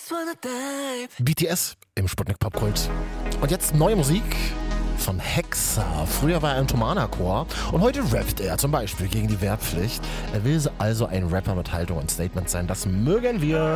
BTS im Sputnik Popkult. Und jetzt neue Musik von Hexa. Früher war er im Tomana-Chor und heute rappt er zum Beispiel gegen die Wehrpflicht. Er will also ein Rapper mit Haltung und Statement sein. Das mögen wir.